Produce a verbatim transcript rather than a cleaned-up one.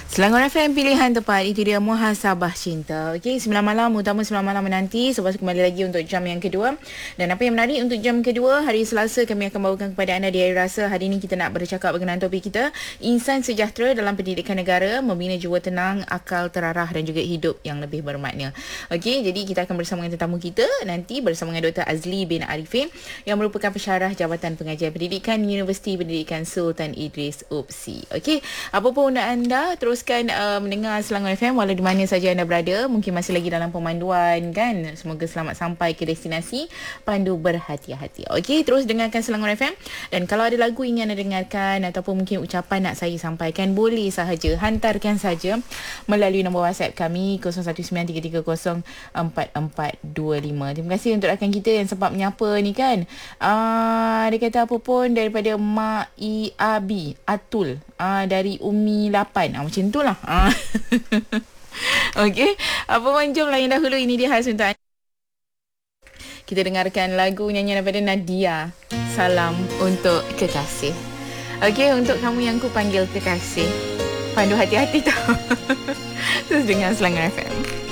Selangor F M, pilihan tepat. Itu dia Muhasabah Cinta. Okey, sembilan malam, utama sembilan malam menanti. Sebab kembali lagi untuk jam yang kedua. Dan apa yang menarik untuk jam kedua, hari Selasa kami akan bawakan kepada anda di Air Rasa. Hari ini kita nak bercakap berkenaan topik kita, insan sejahtera dalam pendidikan negara, membina jiwa tenang, akal terarah dan juga hidup yang lebih bermakna. Okey, jadi kita akan bersama dengan tetamu kita nanti bersama dengan Doktor Azli bin Arifin yang merupakan pensyarah Jabatan Pengajian Pendidikan Universiti Pendidikan Sultan Idris U P S I. Okey, apa pun anda teruskan uh, mendengar Selangor F M walau di mana saja anda berada. Mungkin masih lagi dalam pemanduan kan. Semoga selamat sampai ke destinasi. Pandu berhati-hati. Okey, terus dengarkan Selangor F M. Dan kalau ada lagu ingin anda dengarkan ataupun mungkin ucapan nak saya sampaikan, boleh sahaja hantarkan saja melalui nombor WhatsApp kami kosong satu sembilan tiga tiga kosong empat empat dua lima. Terima kasih untuk rakan kita yang sempat menyapa ni kan. Uh, dia kata apa pun daripada Mak I Abi Atul uh, dari Umi lapan. Uh, macam tu lah. Uh. Okey. Apa pun jom layan dahulu. Ini dia khas untuk anda. Kita dengarkan lagu nyanyian daripada Nadia. Salam untuk kekasih. Okey, untuk kamu yang ku panggil kekasih. Pandu hati-hati tau. Terus dengar Selangor F M.